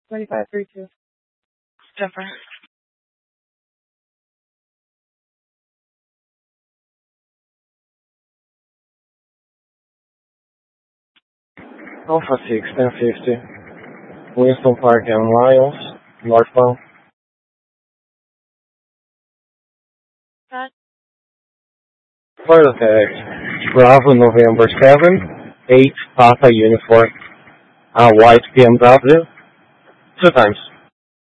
2532. Jennifer. Alpha 6, 1050. Winston Park and Miles, northbound. Got Flight effect. Bravo November 7, 8 Papa Uniform. White BMW. 2 times.